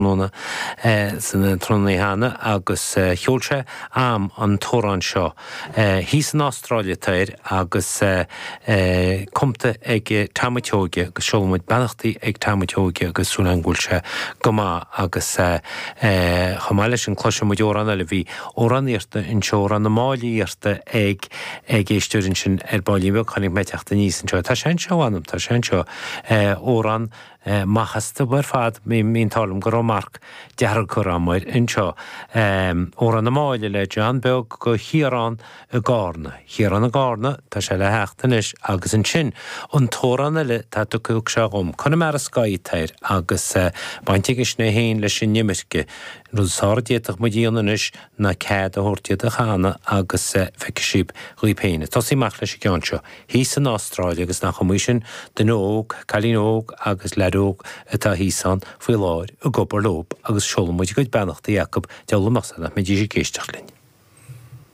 nóna san trúnaí hána agus cheolse am an tóran seo. Hís an Australia tair agus cumta ag tamateóge agus seolmuid banachtaí ag tamateóge agus súna an gúilse gomá agus chamáile sin cloise muid óranna le bhí óraníirta in seóran na máilíirta ag éistúrin sin bailíbeh chunig meiteachta níos an seo. Tá sé seo anam, tá sé seo óran machasta bar fad mín talm go marc dear chorámid inseo óran na máile le John Beg go hiarán a gána. Hiarán a gána tá sé le heachtanis agus an sin an tóranna le tá tú cúg se gom. Chuna mar a scaíteir agus baintigis na héin le sin nimirce rúsáirdíach mu díananis na céad a hórtiad a chána agus feicisiib chuipéine. Tás íach leis ceanseo. Hís an Australia agus nach chamuisin den óg, calín óg agus leróg atá hísan faoi láir a gobar lób agus seolmuid go benachta Jacob delamachsanna me dí sé géisteach linn.